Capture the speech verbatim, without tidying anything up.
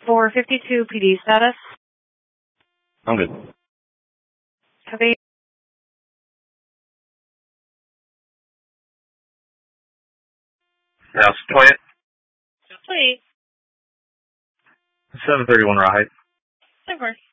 four fifty-two P D status. I'm good. Copy. House twentieth. Please. seven thirty-one right. Of course.